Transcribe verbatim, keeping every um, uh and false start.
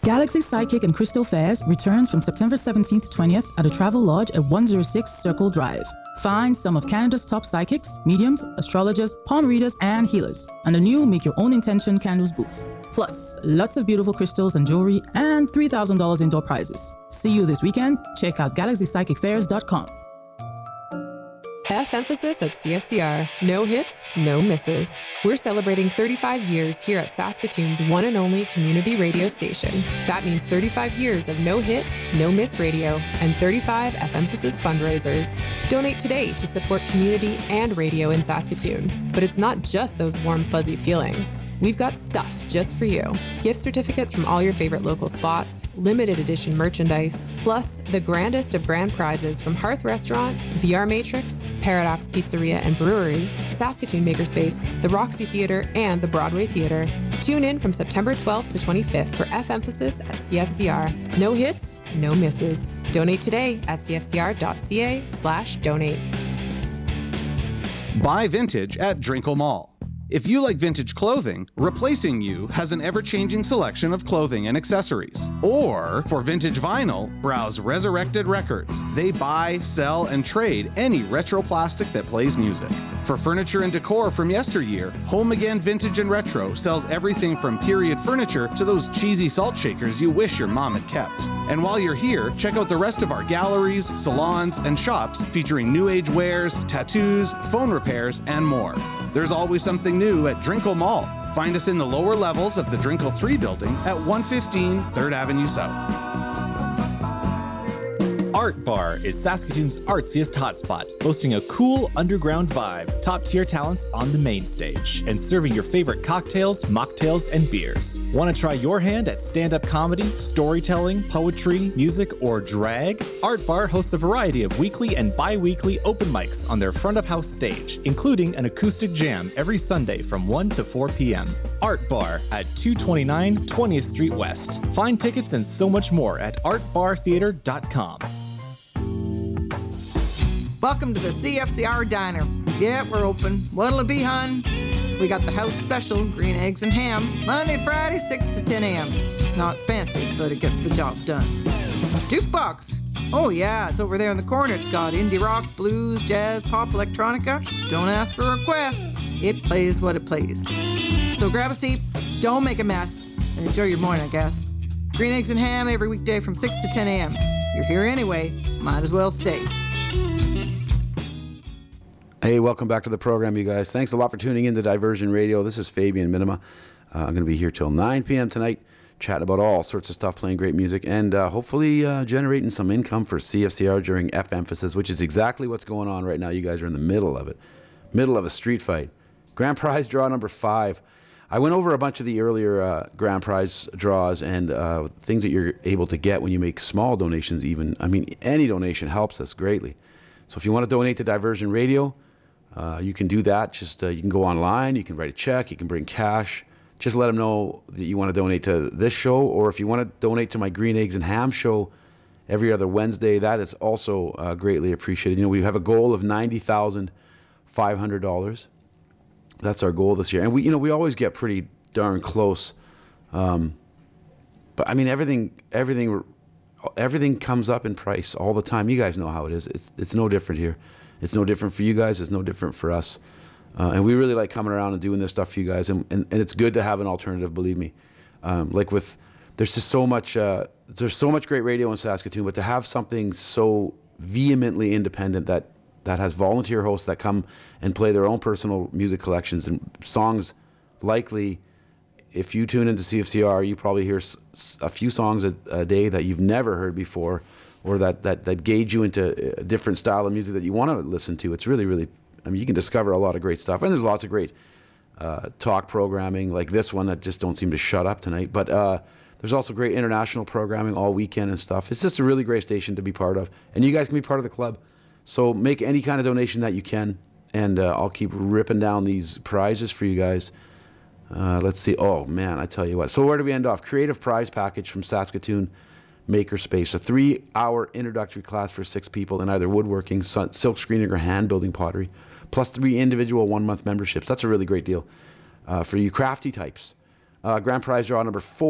Galaxy Sidekick and Crystal Fairs returns from September seventeenth to twentieth at the Travel Lodge at one oh six Circle Drive. Find some of Canada's top psychics, mediums, astrologers, palm readers, and healers, and a new Make Your Own Intention candles booth. Plus, lots of beautiful crystals and jewelry, and three thousand dollars indoor prizes. See you this weekend. Check out galaxy psychic fairs dot com. F emphasis at C F C R. No hits, no misses. We're celebrating thirty-five years here at Saskatoon's one and only community radio station. That means thirty-five years of no hit, no miss radio, and thirty-five F emphasis fundraisers. Donate today to support community and radio in Saskatoon. But it's not just those warm, fuzzy feelings. We've got stuff just for you. Gift certificates from all your favorite local spots, limited edition merchandise, plus the grandest of grand prizes from Hearth Restaurant, V R Matrix, Paradox Pizzeria and Brewery, Saskatoon Makerspace, the Roxy Theatre, and the Broadway Theatre. Tune in from September twelfth to twenty-fifth for F emphasis at C F C R. No hits, no misses. Donate today at cfcr.ca slash donate. Buy vintage at Drinkle Mall. If you like vintage clothing, Replacing You has an ever-changing selection of clothing and accessories. Or, for vintage vinyl, browse Resurrected Records. They buy, sell, and trade any retro plastic that plays music. For furniture and decor from yesteryear, Home Again Vintage and Retro sells everything from period furniture to those cheesy salt shakers you wish your mom had kept. And while you're here, check out the rest of our galleries, salons, and shops featuring new age wares, tattoos, phone repairs, and more. There's always something new at Drinkle Mall. Find us in the lower levels of the Drinkle three building at one fifteen third Avenue South. Art Bar is Saskatoon's artsiest hotspot, boasting a cool underground vibe, top-tier talents on the main stage, and serving your favorite cocktails, mocktails, and beers. Want to try your hand at stand-up comedy, storytelling, poetry, music, or drag? Art Bar hosts a variety of weekly and bi-weekly open mics on their front-of-house stage, including an acoustic jam every Sunday from one to four p.m. Art Bar at two twenty-nine twentieth Street West. Find tickets and so much more at art bar theater dot com. Welcome to the C F C R Diner. Yeah, we're open. What'll it be, hun? We got the house special, green eggs and ham, Monday to Friday, six to ten a.m. It's not fancy, but it gets the job done. Jukebox. Oh yeah, it's over there in the corner. It's got indie rock, blues, jazz, pop, electronica. Don't ask for requests. It plays what it plays. So grab a seat, don't make a mess, and enjoy your morning, I guess. Green eggs and ham every weekday from six to ten a.m. You're here anyway, might as well stay. Hey, welcome back to the program, you guys. Thanks a lot for tuning in to Diversion Radio. This is Fabian Minima. Uh, I'm going to be here till nine p.m. tonight, chatting about all sorts of stuff, playing great music, and uh, hopefully uh, generating some income for C F C R during F emphasis, which is exactly what's going on right now. You guys are in the middle of it, middle of a street fight. Grand prize draw number five. I went over a bunch of the earlier uh, grand prize draws and uh, things that you're able to get when you make small donations even. I mean, any donation helps us greatly. So if you want to donate to Diversion Radio, Uh, you can do that. Just uh, you can go online, you can write a check, you can bring cash. Just let them know that you want to donate to this show, or if you want to donate to my Green Eggs and Ham show every other Wednesday, that is also uh, greatly appreciated. You know, we have a goal of ninety thousand five hundred dollars. That's our goal this year, and we, you know, we always get pretty darn close. Um, but I mean, everything, everything, everything comes up in price all the time. You guys know how it is. It's it's no different here. It's no different for you guys. It's no different for us. Uh, and we really like coming around and doing this stuff for you guys. And, and, and it's good to have an alternative, believe me. Um, like with, there's just so much, uh, there's so much great radio in Saskatoon, but to have something so vehemently independent that, that has volunteer hosts that come and play their own personal music collections and songs, likely, if you tune into C F C R, you probably hear s- a few songs a, a day that you've never heard before, or that, that, that gauge you into a different style of music that you want to listen to. It's really, really, I mean, you can discover a lot of great stuff. And there's lots of great uh, talk programming like this one that just don't seem to shut up tonight. But uh, there's also great international programming all weekend and stuff. It's just a really great station to be part of. And you guys can be part of the club. So make any kind of donation that you can. And uh, I'll keep ripping down these prizes for you guys. Uh, let's see. Oh, man, I tell you what. So where do we end off? Creative prize package from Saskatoon Makerspace, a three-hour introductory class for six people in either woodworking, silk screening, or hand-building pottery, plus three individual one-month memberships. That's a really great deal uh, for you crafty types. Uh, grand prize draw number four.